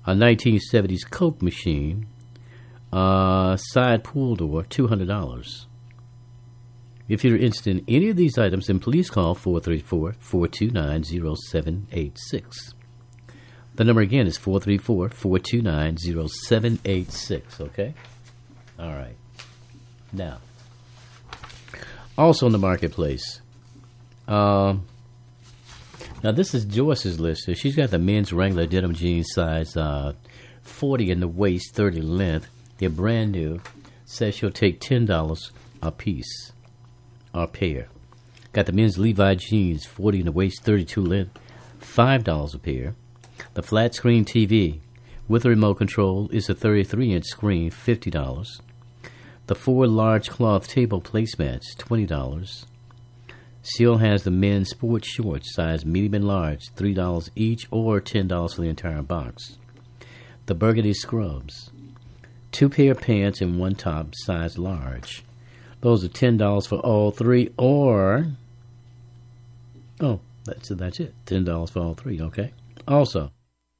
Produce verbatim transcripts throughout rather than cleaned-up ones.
a nineteen seventies Coke machine, uh, side pool door, two hundred dollars. If you're interested in any of these items, then please call four three four, four two nine, zero seven eight six. The number again is four three four, four two nine, zero seven eight six, okay? All right. Now, also in the marketplace, um, now this is Joyce's list. So she's got the men's Wrangler denim jeans size uh, forty in the waist, thirty length. They're brand new. Says she'll take ten dollars a piece. Or pair. Got the men's Levi jeans, forty in the waist, thirty-two length, five dollars a pair. The flat screen T V with a remote control is a thirty-three inch screen, fifty dollars. The four large cloth table placemats, twenty dollars. Seal has the men's sports shorts, size medium and large, three dollars each or ten dollars for the entire box. The burgundy scrubs, two pair of pants and one top, size large. Those are ten dollars for all three, or, oh, that's, that's it, ten dollars for all three, okay? Also,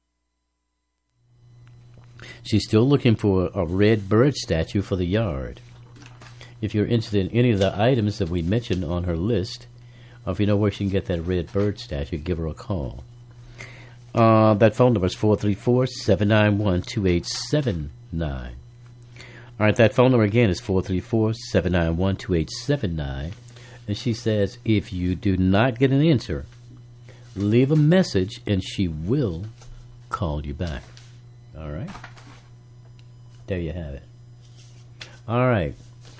she's still looking for a red bird statue for the yard. If you're interested in any of the items that we mentioned on her list, or if you know where she can get that red bird statue, give her a call. Uh, that phone number is four three four, seven nine one, two eight seven nine. All right, that phone number again is four three four, seven nine one, two eight seven nine. And she says, if you do not get an answer, leave a message and she will call you back. All right? There you have it. All right.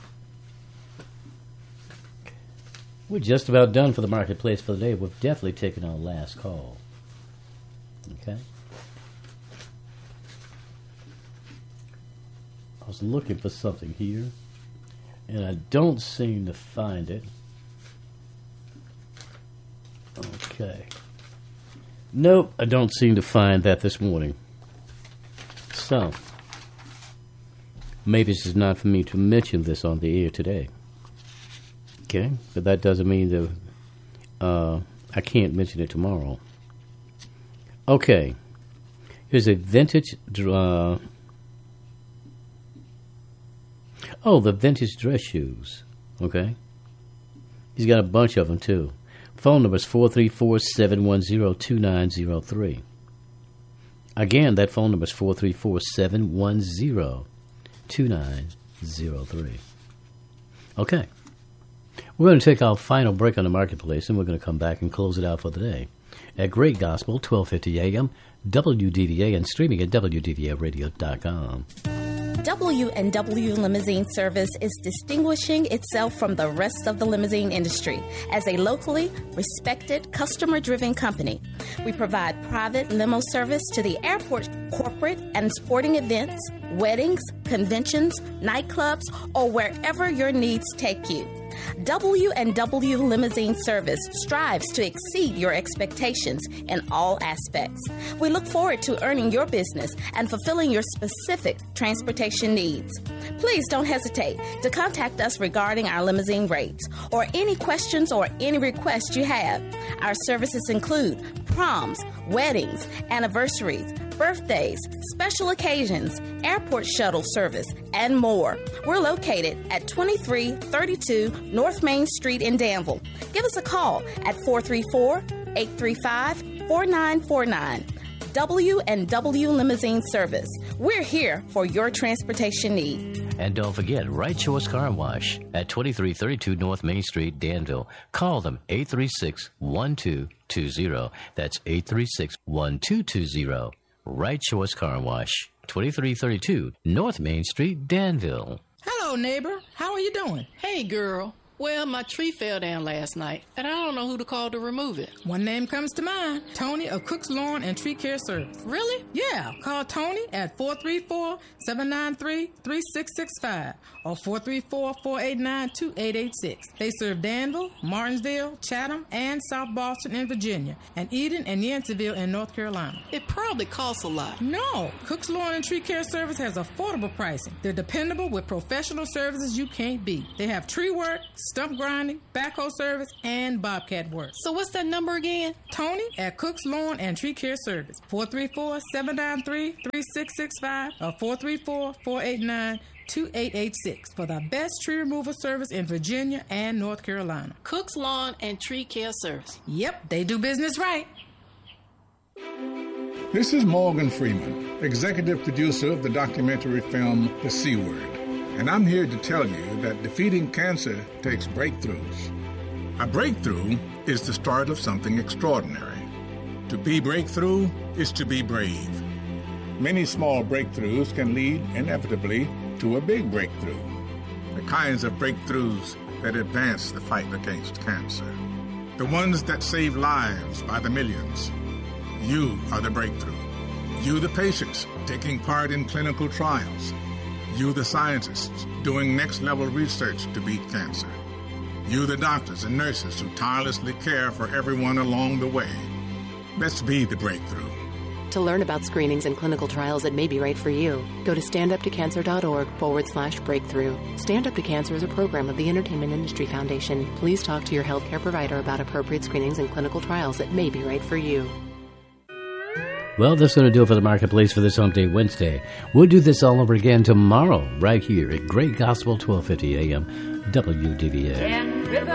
We're just about done for the marketplace for the day. We've definitely taken our last call. Okay? I was looking for something here, and I don't seem to find it. Okay. Nope, I don't seem to find that this morning. So, maybe this is not for me to mention this on the air today. Okay? But that doesn't mean that uh, I can't mention it tomorrow. Okay. Here's a vintage... Uh, Oh, the vintage dress shoes. Okay. He's got a bunch of them, too. Phone number is four three four, seven one zero, two nine zero three. Again, that phone number is four three four, seven one zero, two nine zero three. Okay. We're going to take our final break on the marketplace, and we're going to come back and close it out for the day. At Great Gospel, twelve fifty a.m., W D V A, and streaming at W D V A radio dot com. W and W Limousine Service is distinguishing itself from the rest of the limousine industry as a locally respected, customer-driven company. We provide private limo service to the airport, corporate and sporting events, weddings, conventions, nightclubs, or wherever your needs take you. W and W Limousine Service strives to exceed your expectations in all aspects. We look forward to earning your business and fulfilling your specific transportation needs. Please don't hesitate to contact us regarding our limousine rates or any questions or any requests you have. Our services include proms, weddings, anniversaries, birthdays, special occasions, airport shuttle service, and more. We're located at twenty-three thirty-two North Main Street in Danville. Give us a call at four three four, eight three five, four nine four nine. W and W Limousine Service. We're here for your transportation need. And don't forget, Right Choice Car Wash at twenty-three thirty-two North Main Street, Danville. Call them eight three six, one two two zero. That's eight three six, one two two zero. Right Choice Car Wash, twenty-three thirty-two North Main Street, Danville. Hello, neighbor. How are you doing? Hey, girl. Well, my tree fell down last night, and I don't know who to call to remove it. One name comes to mind. Tony of Cook's Lawn and Tree Care Service. Really? Yeah. Call Tony at four three four, seven nine three, three six six five or four three four, four eight nine, two eight eight six. They serve Danville, Martinsville, Chatham, and South Boston in Virginia, and Eden and Yanceyville in North Carolina. It probably costs a lot. No. Cook's Lawn and Tree Care Service has affordable pricing. They're dependable with professional services you can't beat. They have tree work, stump grinding, backhoe service, and bobcat work. So what's that number again? Tony at Cook's Lawn and Tree Care Service, four three four, seven nine three, three six six five or four three four, four eight nine, two eight eight six for the best tree removal service in Virginia and North Carolina. Cook's Lawn and Tree Care Service. Yep, they do business right. This is Morgan Freeman, executive producer of the documentary film The C Word, and I'm here to tell you that defeating cancer takes breakthroughs. A breakthrough is the start of something extraordinary. To be breakthrough is to be brave. Many small breakthroughs can lead inevitably to a big breakthrough. The kinds of breakthroughs that advance the fight against cancer. The ones that save lives by the millions. You are the breakthrough. You, the patients, taking part in clinical trials. You, the scientists, doing next-level research to beat cancer. You, the doctors and nurses who tirelessly care for everyone along the way. Let's be the breakthrough. To learn about screenings and clinical trials that may be right for you, go to standuptocancer.org forward slash breakthrough. Stand Up to Cancer is a program of the Entertainment Industry Foundation. Please talk to your healthcare provider about appropriate screenings and clinical trials that may be right for you. Well, that's going to do it for the Marketplace for this Hump Day Wednesday. We'll do this all over again tomorrow, right here at Great Gospel, twelve fifty A M, W D V A.